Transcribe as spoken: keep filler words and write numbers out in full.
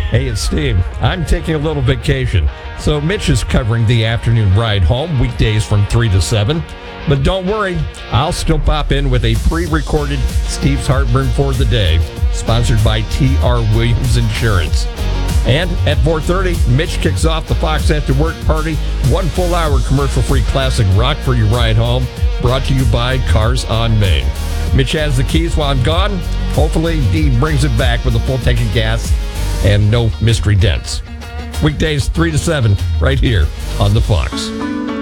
Hey, it's Steve. I'm taking a little vacation, so Mitch is covering the afternoon ride home, weekdays from three to seven. But don't worry, I'll still pop in with a pre-recorded Steve's Heartburn for the Day, sponsored by T R Williams Insurance. And at four thirty, Mitch kicks off the Fox After Work Party, one full hour commercial-free classic rock for your ride home, brought to you by Cars on Main. Mitch has the keys while I'm gone. Hopefully, Dee brings it back with a full tank of gas and no mystery dents. Weekdays three to seven, right here on the Fox.